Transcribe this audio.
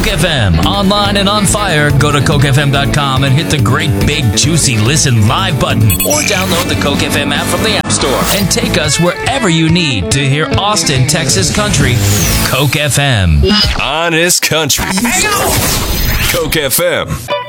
FM. Online and on fire, go to CokeFM.com and hit the great big juicy listen live button. Or download the Coke FM app from the App Store and take us wherever you need to hear Austin, Texas country. Coke FM. Honest country. Coke FM.